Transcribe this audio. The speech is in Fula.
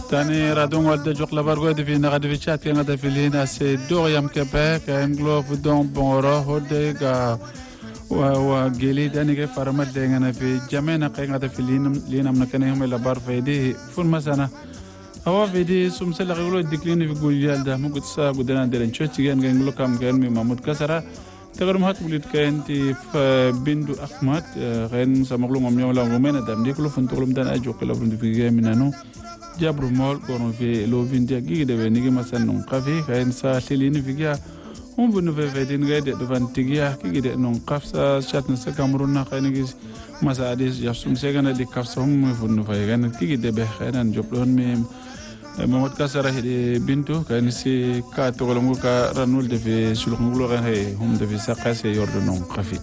تاني رادون والد جوق لبرغو دي في نغد في شات كان غدا في لينا سي دور يام كباك ان غلوف دون بونرو هوديغا وجيلي داني كيف فرمت دينا في جمينا كان غدا في لينا من كان يوم لبار فيدي فون مثلا هو فيدي سمسل غلو ديكلين في غوليال ده مو قصا غدنا دلن تشوتي كان غلو كام كان مي محمود كسرا تغرم هات بليت كان تي بندو احمد غين سمغلو مميو لا رومينا دام ديكلو فنتولم دان اجو كلا فندو في منانو جابر مول كونو في لو فينديا غي دبي نيغي مثلا نون قافي كاين سا سيلين فيغا هم بنو في فيدين غيد دفان تيغيا كي دي نون قافسا شاتن سا كامرون خاينغي مساديس ياسوم سيغنا دي كافسوم فنو فايغان كي دي به خاينان جوبلون ميم محمود كسره بنتو كان سي كاتو لمو كا رانول دي في سلوخ نغلو غي هم دي في ساقاسي يوردو نون قافي